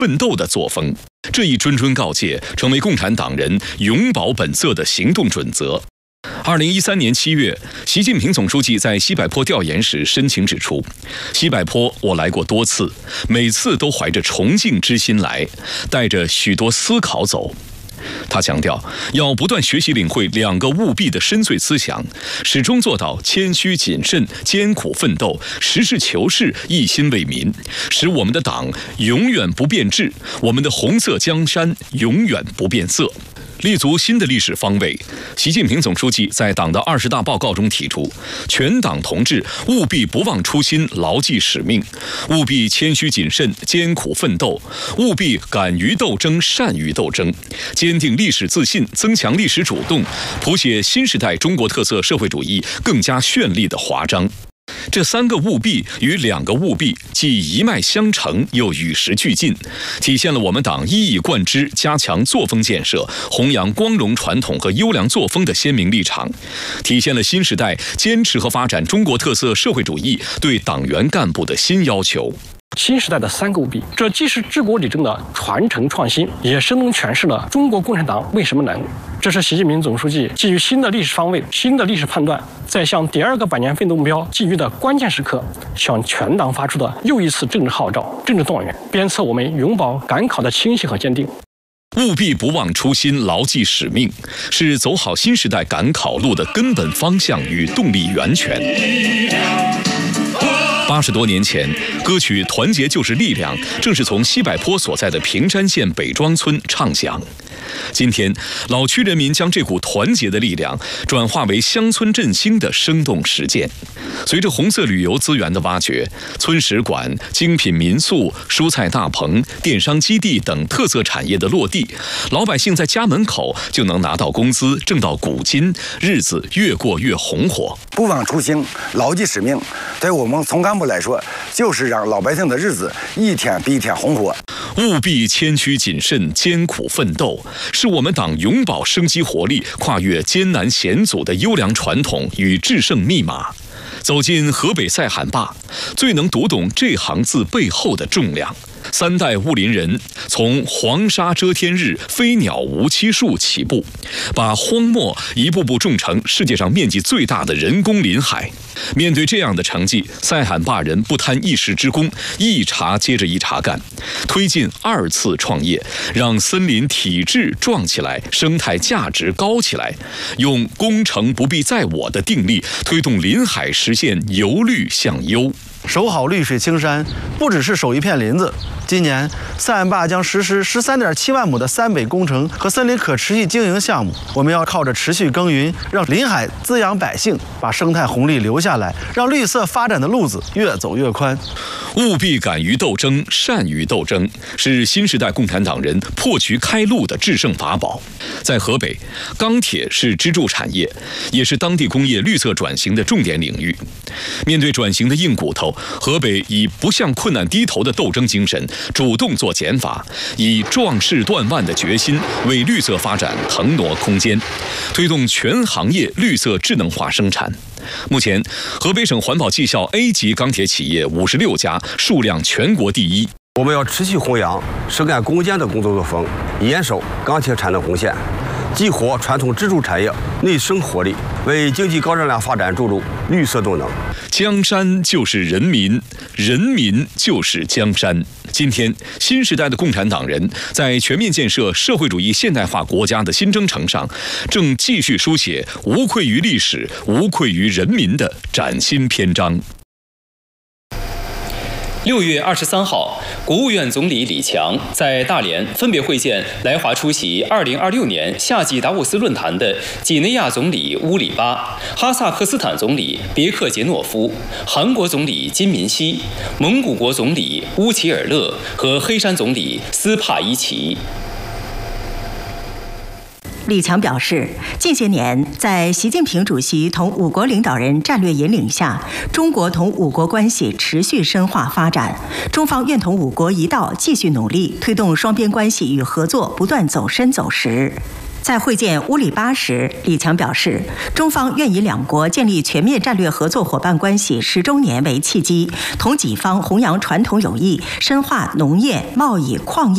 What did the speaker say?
奋斗的作风。这一谆谆告诫成为共产党人永葆本色的行动准则。2013年7月，习近平总书记在西柏坡调研时深情指出，西柏坡我来过多次，每次都怀着崇敬之心来，带着许多思考走。他强调，要不断学习领会2个务必的深邃思想，始终做到谦虚谨慎、艰苦奋斗、实事求是、一心为民，使我们的党永远不变质，我们的红色江山永远不变色。立足新的历史方位，习近平总书记在党的20大报告中提出，全党同志务必不忘初心，牢记使命，务必谦虚谨慎、艰苦奋斗，务必敢于斗争、善于斗争，坚定历史自信，增强历史主动，谱写新时代中国特色社会主义更加绚丽的华章。这3个务必与2个务必既一脉相承，又与时俱进，体现了我们党一以贯之加强作风建设、弘扬光荣传统和优良作风的鲜明立场，体现了新时代坚持和发展中国特色社会主义对党员干部的新要求。 新时代的3个务必，这既是治国理政的传承创新，也生动诠释了中国共产党为什么难。这是习近平总书记基于新的历史方位、新的历史判断，在向第2个百年奋斗目标寄予的关键时刻，向全党发出的又一次政治号召、政治动员，鞭策我们永葆赶考的清晰和坚定。 务必不忘初心，牢记使命，是走好新时代赶考路的根本方向与动力源泉。80多年前，歌曲《团结就是力量》正是从西柏坡所在的平山县北庄村唱响。今天，老区人民将这股团结的力量转化为乡村振兴的生动实践。随着红色旅游资源的挖掘，村史馆、精品民宿、蔬菜大棚、电商基地等特色产业的落地，老百姓在家门口就能拿到工资，挣到股金，日子越过越红火。 不忘初心，牢记使命，对我们从干部来说，就是让老百姓的日子一天比一天红火。 务必谦虚谨慎、艰苦奋斗，是我们党永葆生机活力、跨越艰难险阻的优良传统与制胜密码。走进河北赛罕坝，最能读懂这行字背后的重量。3代雾林人从黄沙遮天日、飞鸟无期树起步，把荒漠一步步种成世界上面积最大的人工林海。面对这样的成绩，赛罕坝人不贪一时之功，一茬接着一茬干，推进2次创业，让森林体质壮起来，生态价值高起来，用功成不必在我的定力，推动林海实现由绿向优。 守好绿水青山，不只是守一片林子。今年，赛罕坝将实施13.7万亩的3北工程和森林可持续经营项目。我们要靠着持续耕耘，让林海滋养百姓，把生态红利留下来，让绿色发展的路子越走越宽。 务必敢于斗争、善于斗争，是新时代共产党人破局开路的制胜法宝。在河北，钢铁是支柱产业，也是当地工业绿色转型的重点领域。面对转型的硬骨头，河北以不向困难低头的斗争精神，主动做减法，以壮士断腕的决心为绿色发展腾挪空间，推动全行业绿色智能化生产。目前，河北省环保绩效 A 级钢铁企业56家，数量全国第一。 我们要持续弘扬实干攻坚的工作作风，严守钢铁产能红线，激活传统支柱产业内生活力，为经济高质量发展注入绿色动能。 江山就是人民，人民就是江山。今天，新时代的共产党人在全面建设社会主义现代化国家的新征程上，正继续书写无愧于历史、无愧于人民的崭新篇章。 6月23号，国务院总理李强在大连分别会见来华出席2026年夏季达沃斯论坛的几内亚总理乌里巴、哈萨克斯坦总理别克杰诺夫、韩国总理金民希、蒙古国总理乌齐尔勒和黑山总理斯帕伊奇。 李强表示，近些年在习近平主席同5国领导人战略引领下，中国同5国关系持续深化发展，中方愿同5国一道继续努力，推动双边关系与合作不断走深走实。在会见乌里巴时，李强表示，中方愿以2国建立全面战略合作伙伴关系10周年为契机，同己方弘扬传统友谊，深化农业、贸易、矿业